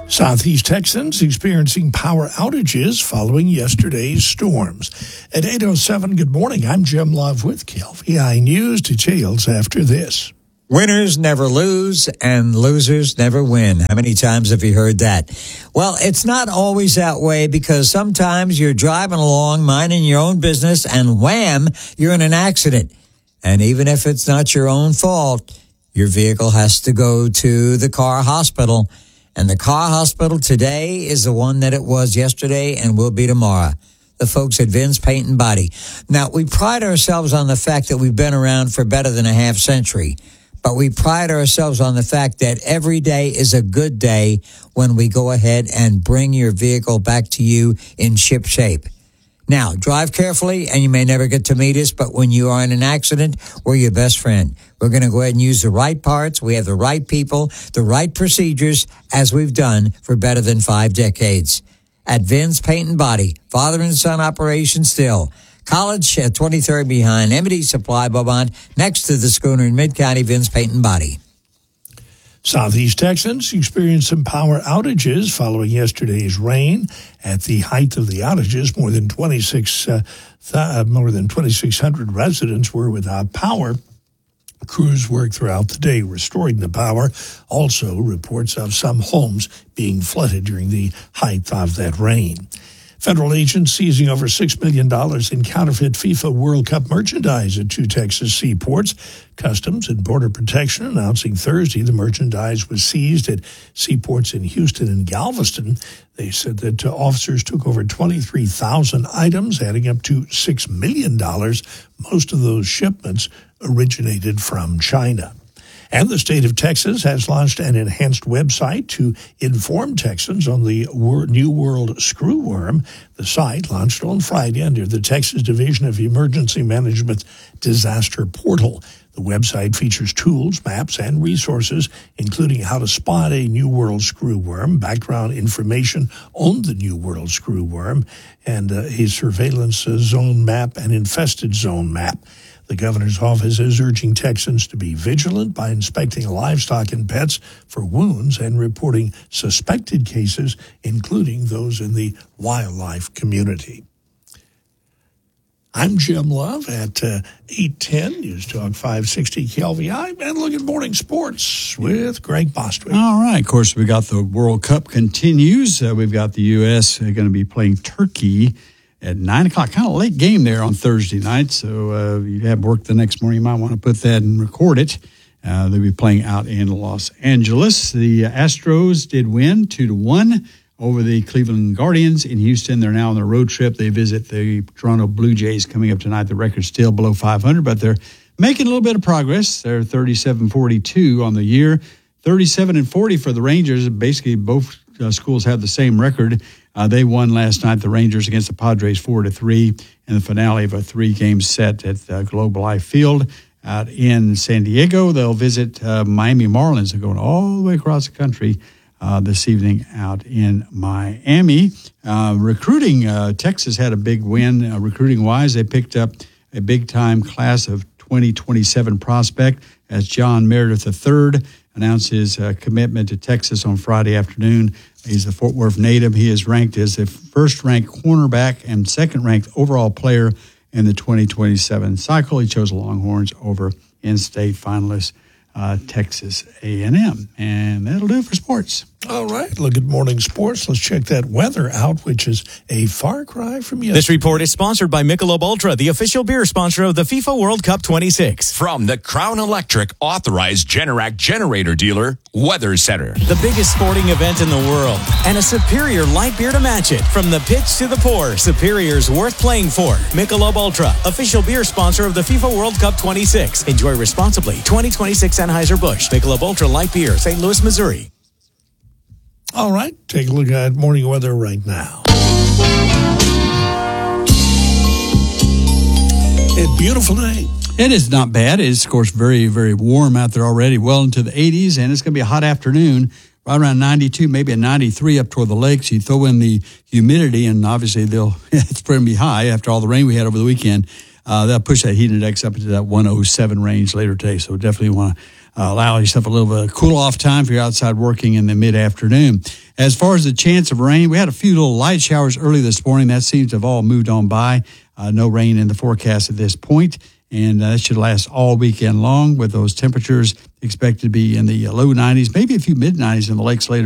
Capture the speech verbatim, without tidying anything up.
Southeast Texans experiencing power outages following yesterday's storms. At eight oh seven, good morning. I'm Jim Love with K L V I News. Details after this. Winners never lose and losers never win. How many times have you heard that? Well, it's not always that way because sometimes you're driving along, minding your own business, and wham, you're in an accident. And even if it's not your own fault, your vehicle has to go to the car hospital. And the car hospital today is the one that it was yesterday and will be tomorrow. The folks at Vince Paint and Body. Now, we pride ourselves on the fact that we've been around for better than a half century. But we pride ourselves on the fact that every day is a good day when we go ahead and bring your vehicle back to you in ship shape. Now, drive carefully, and you may never get to meet us, but when you are in an accident, we're your best friend. We're going to go ahead and use the right parts. We have the right people, the right procedures, as we've done for better than five decades. At Vince Paint and Body, father and son operation still. College at twenty-third behind M and D Supply, Beaumont, next to the schooner in Mid-County, Vince Paint and Body. Southeast Texans experienced some power outages following yesterday's rain. At the height of the outages, more than twenty-six, uh, th- more than twenty-six hundred residents were without power. Crews worked throughout the day restoring the power. Also, reports of some homes being flooded during the height of that rain. Federal agents seizing over six million dollars in counterfeit FIFA World Cup merchandise at two Texas seaports. Customs and Border Protection announcing Thursday the merchandise was seized at seaports in Houston and Galveston. They said that uh, officers took over twenty-three thousand items, adding up to six million dollars. Most of those shipments originated from China. And the state of Texas has launched an enhanced website to inform Texans on the New World Screwworm. The site, launched on Friday under the Texas Division of Emergency Management Disaster Portal. The website features tools, maps, and resources, including how to spot a New World Screwworm, background information on the New World Screwworm, and uh, a surveillance zone map and infested zone map. The governor's office is urging Texans to be vigilant by inspecting livestock and pets for wounds and reporting suspected cases, including those in the wildlife community. I'm Jim Love at uh, eight ten, News Talk five sixty K L V I, and look at Morning Sports with Greg Bostwick. All right. Of course, we got the World Cup continues. Uh, we've got the U S uh, going to be playing Turkey at nine o'clock, kind of late game there on Thursday night. So uh, you have work the next morning. You might want to put that and record it. Uh, they'll be playing out in Los Angeles. The Astros did win two to one over the Cleveland Guardians in Houston. They're now on their road trip. They visit the Toronto Blue Jays coming up tonight. The record's still below five hundred, but they're making a little bit of progress. They're thirty-seven forty-two on the year, thirty-seven and forty for the Rangers. Basically, both uh, schools have the same record. Uh, they won last night, the Rangers, against the Padres four to three in the finale of a three-game set at uh, Globe Life Field out in San Diego. They'll visit uh, Miami Marlins. They're going all the way across the country uh, this evening out in Miami. Uh, recruiting, uh, Texas had a big win uh, recruiting-wise. They picked up a big-time class of twenty twenty-seven prospect as John Meredith the third announced his uh, commitment to Texas on Friday afternoon. He's a Fort Worth native. He is ranked as the first-ranked cornerback and second-ranked overall player in the twenty twenty-seven cycle. He chose Longhorns over in-state finalist uh, Texas A and M. And that'll do it for sports. All right, look at Morning Sports. Let's check that weather out, which is a far cry from yesterday. This report is sponsored by Michelob Ultra, the official beer sponsor of the FIFA World Cup twenty-six. From the Crown Electric authorized Generac generator dealer, Weather Center. The biggest sporting event in the world, and a Superior light beer to match it. From the pitch to the pour, Superior's worth playing for. Michelob Ultra, official beer sponsor of the FIFA World Cup twenty-six. Enjoy responsibly. twenty twenty-six Anheuser-Busch. Michelob Ultra Light Beer, Saint Louis, Missouri. All right, take a look at morning weather right now. A beautiful day. It is not bad. It is, of course, very, very warm out there already, well into the eighties, and it's going to be a hot afternoon, right around ninety-two, maybe a ninety-three up toward the lakes. You throw in the humidity, and obviously they'll it's going to be high after all the rain we had over the weekend. Uh, they'll push that heat index up into that one oh seven range later today, so definitely want to uh, allow yourself a little bit of cool off time if you're outside working in the mid-afternoon. As far as the chance of rain, we had a few little light showers early this morning. That seems to have all moved on by. Uh, no rain in the forecast at this point, and uh, that should last all weekend long with those temperatures expected to be in the low nineties, maybe a few mid nineties in the lakes later.